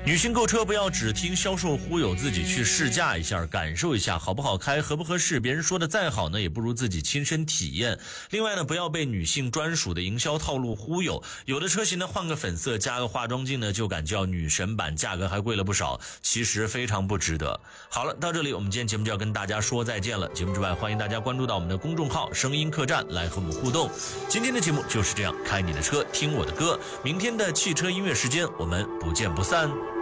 女性购车不要只听销售忽悠，自己去试驾一下，感受一下好不好开，合不合适。别人说的再好呢，也不如自己亲身体验。另外呢，不要被女性专属的营销套路忽悠。有的车型呢，换个粉色加个化妆镜呢，就敢叫女神版，价格还贵了不少，其实非常不值得。好了，到这里我们今天节目就要跟大家说再见了。节目之外，欢迎大家关注到我们的公众号声音客栈来和我们互动。今天的节目就是这样，开你的车听我的歌。明天的汽车音乐时间，我们不见不散。